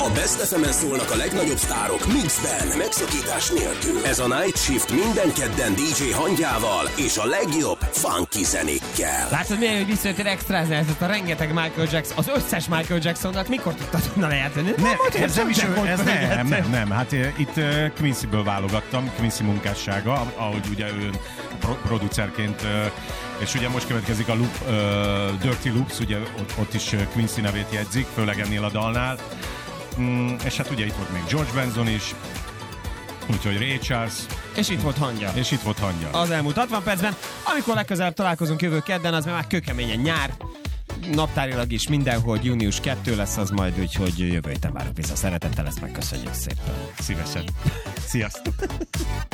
A Best FM-en szólnak a legnagyobb sztárok mixben, megszakítás nélkül. Ez a Night Shift minden kedden DJ Hangyával és a legjobb funky zenékkel. Látod milyen, hogy visszajöttél extrázni ezt a rengeteg Michael Jackson, az összes Michael Jacksonnat mikor tudtad volna lejátszani? Nem. Hát itt Quincy-ből válogattam, Quincy munkássága, ahogy ugye ő producerként, és ugye most következik a loop, Dirty Loops, ugye ott is Quincy nevét jegyzik, főleg ennél a dalnál. És hát ugye itt volt még George Benson is, úgyhogy Ray Charles. És itt volt hangja. Az elmúlt 60 percben, amikor legközelebb találkozunk jövő kedden, az már kőkeményen nyár. Naptárilag is mindenhol június 2 lesz az majd, úgyhogy jövő héten várunk vissza. Szeretettel, ezt megköszönjük szépen. Szívesen. Sziasztok!